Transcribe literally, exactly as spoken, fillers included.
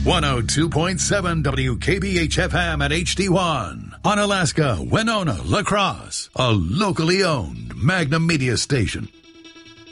one oh two point seven W K B H F M at H D one. Onalaska, Winona, La Crosse. A locally owned Magnum Media station.